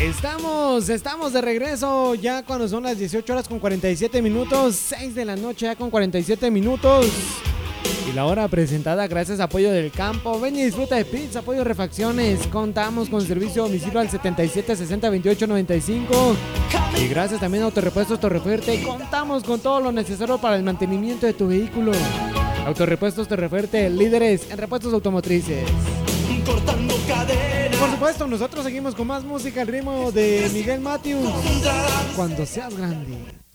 Estamos de regreso ya cuando son las 18 horas con 47 minutos, 6 de la noche ya con 47 minutos. Y la hora presentada gracias a Apoyo del Campo. Ven y disfruta de pizza, Pollo Refacciones. Contamos con servicio a domicilio al 77 60 28 95. Y gracias también a Autorepuestos Torrefuerte. Contamos con todo lo necesario para el mantenimiento de tu vehículo. Autorepuestos Torrefuerte, líderes en repuestos automotrices. Cortando cadenas. Por supuesto, nosotros seguimos con más música al ritmo de Miguel Matthews. Cuando seas grande.